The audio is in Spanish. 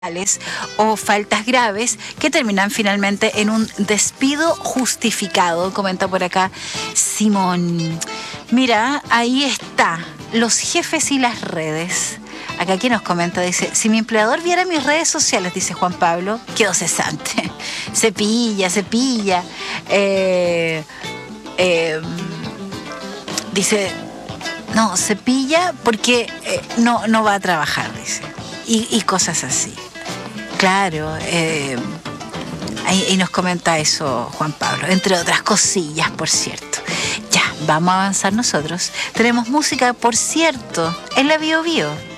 o faltas graves que terminan finalmente en un despido justificado, comenta por acá Simón. Mira, ahí está, los jefes y las redes. Acá quien nos comenta, dice, si mi empleador viera mis redes sociales, dice Juan Pablo, quedo cesante. Cepilla. Dice, no, cepilla porque no va a trabajar, dice. Y cosas así. Claro, ahí nos comenta eso Juan Pablo, entre otras cosillas, por cierto. Ya, vamos a avanzar nosotros. Tenemos música, por cierto, en la Bio Bio.